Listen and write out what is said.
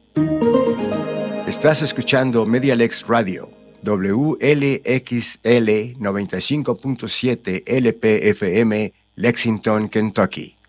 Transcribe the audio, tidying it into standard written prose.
Estás escuchando Medialex Radio, WLXL 95.7 LPFM, Lexington, Kentucky.